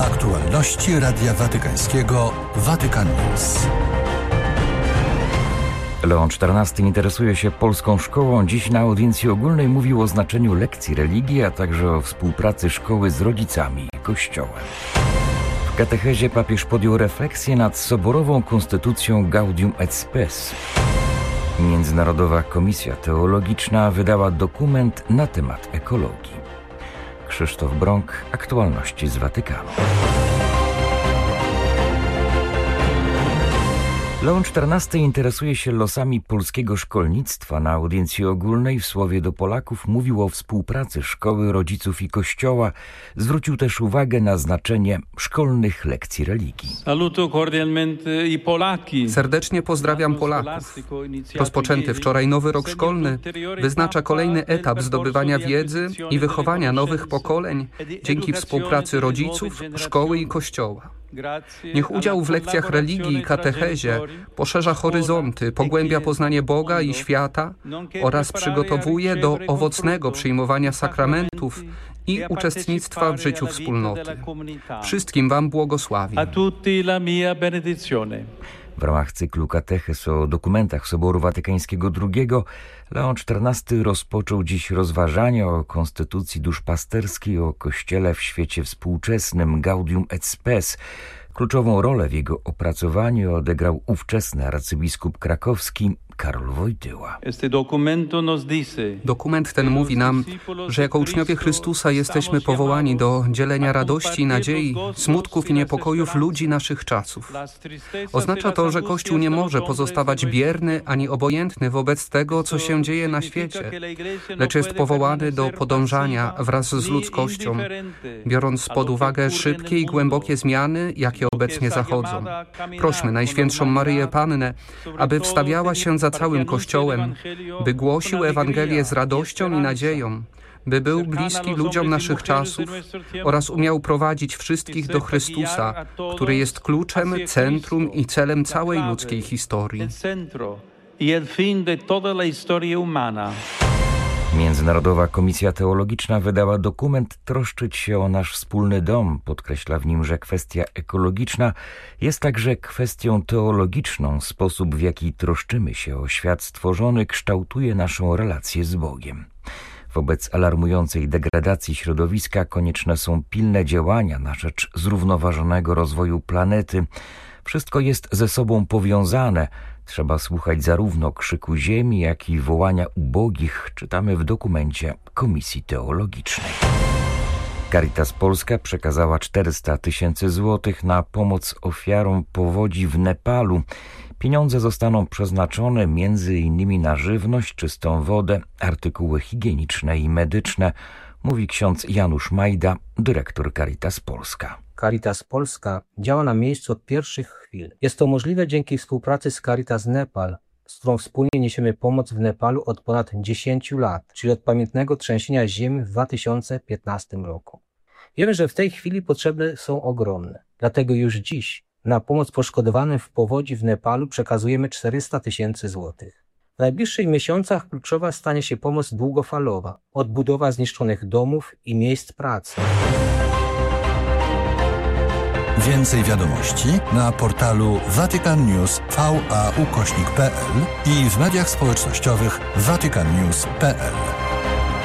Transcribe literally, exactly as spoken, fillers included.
Aktualności Radia Watykańskiego Vatican News. Leon czternasty interesuje się polską szkołą. Dziś na audiencji ogólnej mówił o znaczeniu lekcji religii, a także o współpracy szkoły z rodzicami i Kościołem. W katechezie papież podjął refleksję nad soborową konstytucją Gaudium et Spes. Międzynarodowa Komisja Teologiczna wydała dokument na temat ekologii. Krzysztof Brąk, aktualności z Watykanu. Leon czternasty interesuje się losami polskiego szkolnictwa. Na audiencji ogólnej w słowie do Polaków mówił o współpracy szkoły, rodziców i Kościoła. Zwrócił też uwagę na znaczenie szkolnych lekcji religii. Serdecznie pozdrawiam Polaków. Rozpoczęty wczoraj nowy rok szkolny wyznacza kolejny etap zdobywania wiedzy i wychowania nowych pokoleń dzięki współpracy rodziców, szkoły i Kościoła. Niech udział w lekcjach religii i katechezie poszerza horyzonty, pogłębia poznanie Boga i świata oraz przygotowuje do owocnego przyjmowania sakramentów i uczestnictwa w życiu wspólnoty. Wszystkim Wam błogosławię. W ramach cyklu kateches o dokumentach Soboru Watykańskiego drugiego Leon czternasty rozpoczął dziś rozważania o konstytucji duszpasterskiej, o Kościele w świecie współczesnym Gaudium et Spes. Kluczową rolę w jego opracowaniu odegrał ówczesny arcybiskup krakowski Karol Wojtyła. Dokument ten mówi nam, że jako uczniowie Chrystusa jesteśmy powołani do dzielenia radości, nadziei, smutków i niepokojów ludzi naszych czasów. Oznacza to, że Kościół nie może pozostawać bierny ani obojętny wobec tego, co się dzieje na świecie, lecz jest powołany do podążania wraz z ludzkością, biorąc pod uwagę szybkie i głębokie zmiany, jakie obecnie zachodzą. Prośmy Najświętszą Maryję Pannę, aby wstawiała się za całym Kościołem, by głosił Ewangelię z radością i nadzieją, by był bliski ludziom naszych czasów oraz umiał prowadzić wszystkich do Chrystusa, który jest kluczem, centrum i celem całej ludzkiej historii. Międzynarodowa Komisja Teologiczna wydała dokument Troszczyć się o nasz wspólny dom. Podkreśla w nim, że kwestia ekologiczna jest także kwestią teologiczną. Sposób, w jaki troszczymy się o świat stworzony, kształtuje naszą relację z Bogiem. Wobec alarmującej degradacji środowiska konieczne są pilne działania na rzecz zrównoważonego rozwoju planety. Wszystko jest ze sobą powiązane. Trzeba słuchać zarówno krzyku ziemi, jak i wołania ubogich, czytamy w dokumencie Komisji Teologicznej. Caritas Polska przekazała czterysta tysięcy złotych na pomoc ofiarom powodzi w Nepalu. Pieniądze zostaną przeznaczone między innymi na żywność, czystą wodę, artykuły higieniczne i medyczne, mówi ksiądz Janusz Majda, dyrektor Caritas Polska. Caritas Polska działa na miejscu od pierwszych chwil. Jest to możliwe dzięki współpracy z Caritas Nepal, z którą wspólnie niesiemy pomoc w Nepalu od ponad dziesięciu lat, czyli od pamiętnego trzęsienia ziemi w dwa tysiące piętnastym roku. Wiemy, że w tej chwili potrzeby są ogromne, dlatego już dziś na pomoc poszkodowanym w powodzi w Nepalu przekazujemy czterysta tysięcy złotych. W najbliższych miesiącach kluczowa stanie się pomoc długofalowa, odbudowa zniszczonych domów i miejsc pracy. Więcej wiadomości na portalu Vatican News V A ukośnik P L i w mediach społecznościowych vatican news kropka p l.